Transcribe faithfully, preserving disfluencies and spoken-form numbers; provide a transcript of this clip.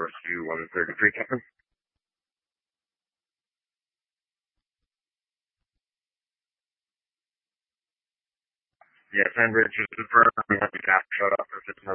for us to do one thirty-three, Captain. Yeah, Sandbridge is confirmed. We have the gas shut off for fifteen